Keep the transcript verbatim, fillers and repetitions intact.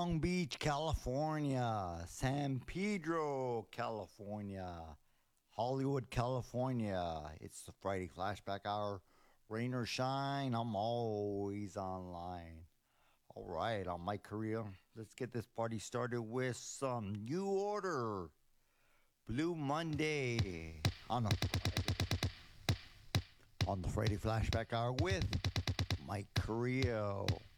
Long Beach, California, San Pedro, California, Hollywood, California. It's the Friday Flashback Hour. Rain or shine, I'm always online. All right, I'm Mike Correa. Let's get this party started with some New Order. Blue Monday on a Friday. On the Friday Flashback Hour with Mike Correa.